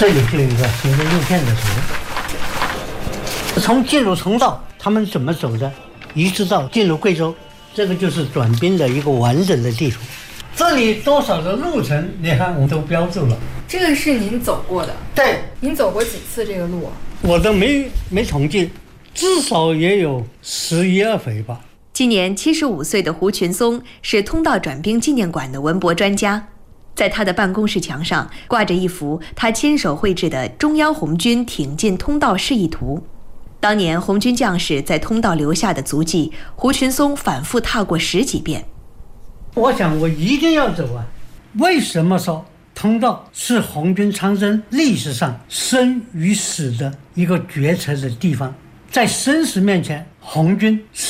这就是一个行政路线的图。从进入通道，他们怎么走的，一直到进入贵州，这个就是转兵的一个完整的地图。这里多少的路程，你看我们都标注了。 这个是您走过的？ 对。 您走过几次这个路？ 我都没统计，至少也有11、12回吧。 今年75岁的胡群松是通道转兵纪念馆的文博专家，在他的办公室墙上挂着一幅他亲手绘制的中央红军挺进通道示意图。当年红军将士在通道留下的足迹，胡群松反复踏过10几遍。 我想我一定要走啊！为什么说通道是红军长征历史上生与死的一个决策的地方？在生死面前，红军